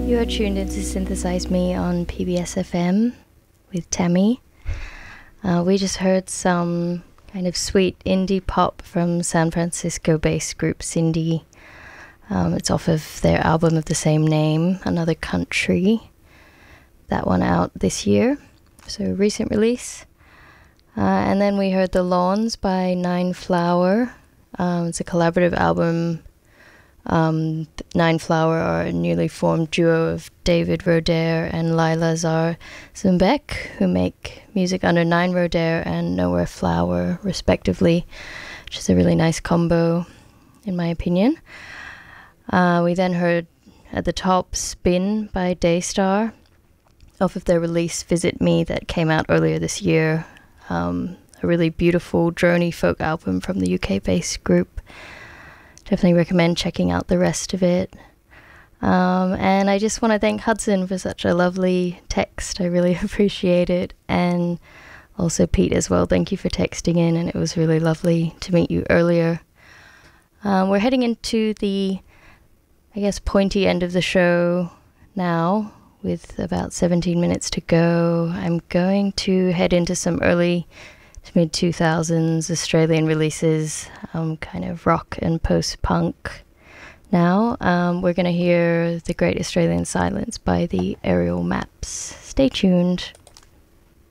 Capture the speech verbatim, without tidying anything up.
You are tuned in to Synthesize Me on P B S F M with Tammy. Uh, we just heard some kind of sweet indie pop from San Francisco-based group Cindy. Um, it's off of their album of the same name, Another Country. That one out this year, so recent release. Uh, and then we heard The Lawns by Nine Flower. Um, it's a collaborative album. Um, Nine Flower are a newly formed duo of David Roder and Lila Zar Zumbek, who make music under Nine Roder and Nowhere Flower, respectively, which is a really nice combo, in my opinion. Uh, we then heard at the top Spin by Daystar, off of their release Visit Me that came out earlier this year. Um, a really beautiful droney folk album from the U K-based group. Definitely recommend checking out the rest of it. Um, and I just want to thank Hudson for such a lovely text. I really appreciate it. And also Pete as well. Thank you for texting in, and it was really lovely to meet you earlier. Um, we're heading into the, I guess, pointy end of the show now, with about seventeen minutes to go. I'm going to head into some early to mid two thousands Australian releases, um, kind of rock and post-punk now. Um, we're going to hear The Great Australian Silence by the Aerial Maps. Stay tuned.